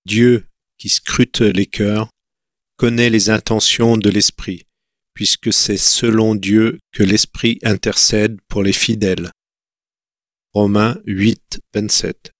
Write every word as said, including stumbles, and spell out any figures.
Dieu, qui scrute les cœurs, connaît les intentions de l'Esprit, puisque c'est selon Dieu que l'Esprit intercède pour les fidèles. Romains huit, vingt-sept.